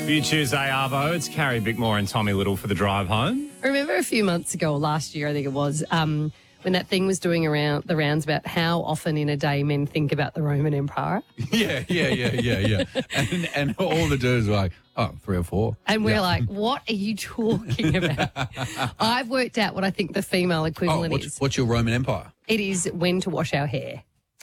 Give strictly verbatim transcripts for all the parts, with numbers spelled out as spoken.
You Tuesday, Arvo. It's Carrie Bickmore and Tommy Little for the drive home. Remember a few months ago, or last year I think it was, um, when that thing was doing around the rounds about how often in a day men think about the Roman Empire? Yeah, yeah, yeah, yeah, yeah. And, and all the dudes were like, oh, three or four. And we're Yeah. like, what are you talking about? I've worked out what I think the female Oh, equivalent what's, is. what's your Roman Empire? It is when to wash our hair.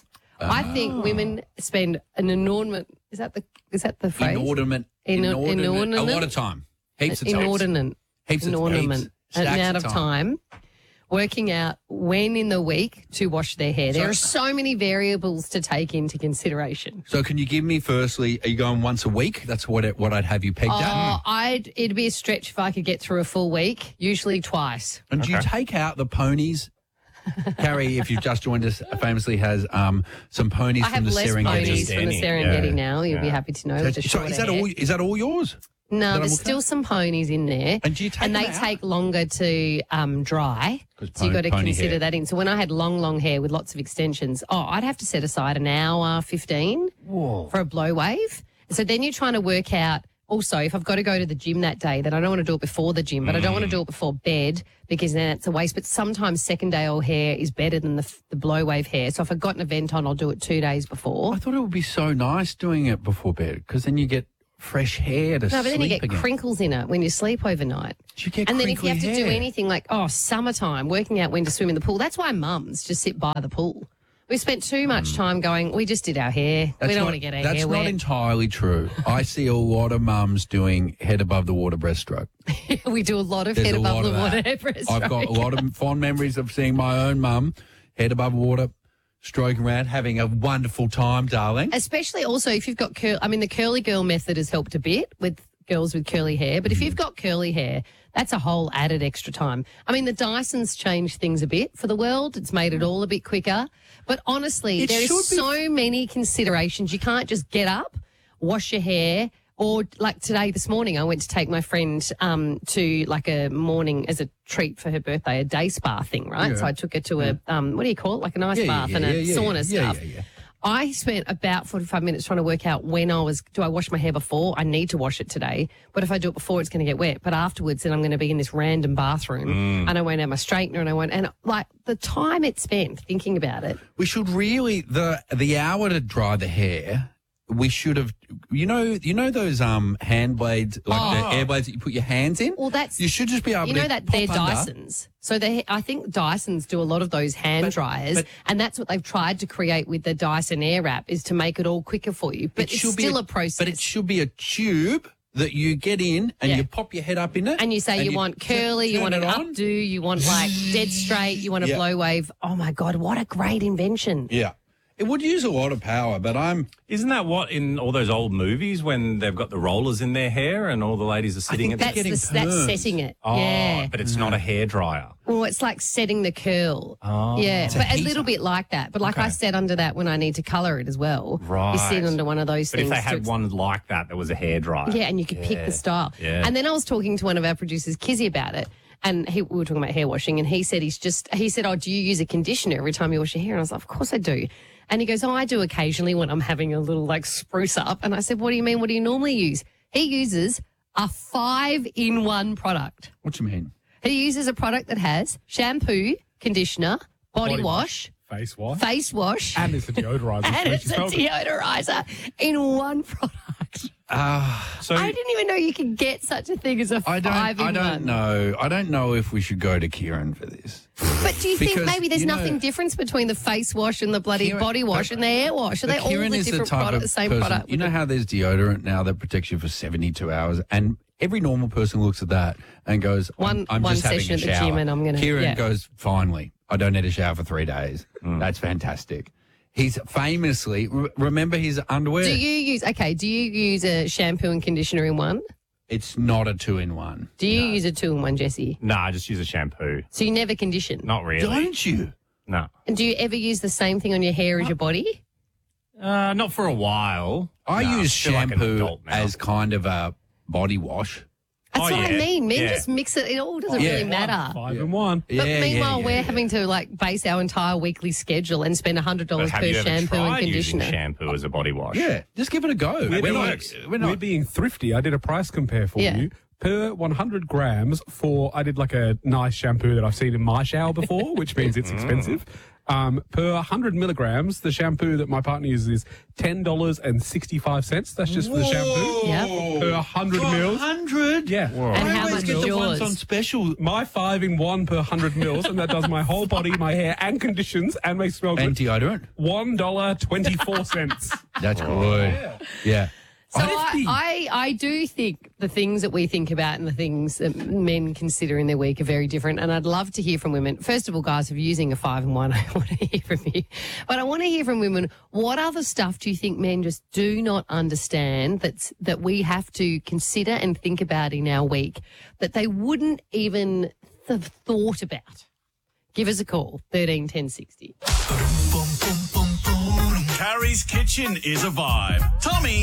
I think women spend an inordinate, is that the, is that the phrase? Inordinate. In- inordinate. inordinate? A lot of time. Heaps of time. Inordinate. Heaps of Inordinate. heaps. An Stacks amount of of time. Working out when in the week to wash their hair. There are so many variables to take into consideration. So can you give me, firstly, are you going once a week? That's what it, what I'd have you pegged Oh, at. I'd it'd be a stretch if I could get through a full week. Usually twice. And do you take out the ponies? Carrie, if you've just joined us, famously has um, some ponies I from have the less Serengeti. ponies from the Serengeti Yeah. now. You'll be Yeah. happy to know. So, with the so shorter is that hair. all? Is that all yours? No, that I'm there's looking still at? some ponies in there. And do you take And them they out? take longer to um, dry. 'Cause So you've got to pony consider hair. that in. So when I had long, long hair with lots of extensions, oh, I'd have to set aside an hour, fifteen for a blow wave. So then you're trying to work out also if I've got to go to the gym that day, then I don't want to do it before the gym, but I don't want to do it before bed because then it's a waste. But sometimes second day old hair is better than the, the blow wave hair. So if I've got an event on, I'll do it two days before. I thought it would be so nice doing it before bed because then you get fresh hair to No, but then you sleep get again. crinkles in it when you sleep overnight. You get And then if you have to crinkly do hair. anything like, oh, summertime, working out when to swim in the pool, that's why mums just sit by the pool. We spent too much time going, we just did our hair. That's we don't not- want to get our That's hair not wet. entirely true. I see a lot of mums doing head above the water breaststroke. we do a lot of There's head a above lot the of water that. breaststroke. I've got a lot of fond memories of seeing my own mum head above water, stroking around, having a wonderful time, darling. Especially also if you've got curl. I mean, the curly girl method has helped a bit with girls with curly hair. But if Mm-hmm. you've got curly hair, that's a whole added extra time. I mean, the Dyson's changed things a bit for the world. It's made it all a bit quicker. But honestly, It there should is be- so many considerations. You can't just get up, wash your hair. Or like today, this morning, I went to take my friend um, to like a morning as a treat for her birthday, a day spa thing, right? Yeah. So I took her to a, um, what do you call it? Like an ice Yeah, bath yeah, and a yeah, yeah, sauna yeah, stuff. yeah, yeah. I spent about forty-five minutes trying to work out when I was, do I wash my hair before? I need to wash it today. But if I do it before, it's going to get wet. But afterwards, then I'm going to be in this random bathroom and I won't have my straightener and I won't, and like the time it spent thinking about it. We should really the the hour to dry the hair. We should have, you know, you know those um hand blades, like Oh. the air blades that you put your hands in. Well, that's, You should just be able you to know that pop they're under. Dysons. So they, I think Dysons do a lot of those hand But- dryers, but- and that's what they've tried to create with the Dyson Airwrap is to make it all quicker for you. But It it's should be still a, process. But it should be a tube that you get in and Yeah. you pop your head up in it. And you say you, want turn- curly, you turn want an it on. updo, you want like dead straight, you want a Yeah. blow wave. Oh my God, what a great invention. Yeah. It would use a lot of power, but I'm. Isn't that what in all those old movies when they've got the rollers in their hair and all the ladies are sitting think at they're That's, the... getting the, that's perms. setting it. Oh, yeah. but it's not a hairdryer. Well, it's like setting the curl. Oh. Yeah, a but a heater. little bit like that. But like I Okay. sat under that when I need to colour it as well. Right. You sit under one of those But if things. they to had ex- one like that that was a hairdryer. Yeah, and you could pick Yeah. the style. Yeah. And then I was talking to one of our producers, Kizzy, about it. And he, we were talking about hair washing, and he said he's just, he said, oh, do you use a conditioner every time you wash your hair? And I was like, of course I do. And he goes, oh, I do occasionally when I'm having a little like spruce up. And I said, what do you mean? What do you normally use? He uses a five-in-one product. What do you mean? He uses a product that has shampoo, conditioner, body, Body wash, wash, face wash, face wash, and it's a deodorizer. and so it's she a felt it. deodorizer in one product. So I didn't even know you could get such a thing as a I don't. five in I don't one. know. I don't know if we should go to Kieran for this. But do you think Because, maybe there's you know- nothing difference between the face wash and the bloody Kieran- body wash but- and the hair wash? Are But they all Kieran the is the different type product, of the same person. product? You know how there's deodorant now that protects you for seventy-two hours, and every normal person looks at that and goes, I'm, One- I'm one just having session a at the shower. gym and I'm gonna- Kieran yeah. goes, finally, I don't need a shower for three days. That's fantastic. He's famously, re- remember his underwear? Do you use, okay, do you use a shampoo and conditioner in one? It's not a two-in-one. Do you use a two in one, Jesse? no, I just use a shampoo. So you never condition? Not really. Don't you? No. And do you ever use the same thing on your hair as your body? Uh, not for a while. I No, use feel like an shampoo adult now. as kind of a body wash. That's Oh, what I yeah. mean. Men Yeah. just mix it. It all doesn't Yeah. really matter. Five and one. But Yeah, meanwhile, yeah, we're yeah, having to like base our entire weekly schedule and spend one hundred But dollars have per you ever shampoo tried and using conditioner. shampoo as a body wash? Yeah, just give it a go. We're, We're being, not, we're not- we're being thrifty. I did a price compare for Yeah. you. Per one hundred grams for, I did like a nice shampoo that I've seen in my shower before, which means it's expensive. Um, per one hundred milligrams, the shampoo that my partner uses is ten dollars and sixty-five cents. That's just for the shampoo. Yep. Per one hundred mils. one hundred? Yeah. And I how always much get is the ones yours? on special. My five in one per one hundred mils, and that does my whole body, my hair, and conditions, and makes smell And good. deodorant. one dollar twenty-four cents. That's good. Yeah. So I, I, I do think the things that we think about and the things that men consider in their week are very different. And I'd love to hear from women. First of all, guys, if you're using a five and one, I want to hear from you. But I want to hear from women. What other stuff do you think men just do not understand that's, that we have to consider and think about in our week that they wouldn't even have thought about? Give us a call, thirteen ten sixty. Carrie's Kitchen is a vibe. Tommy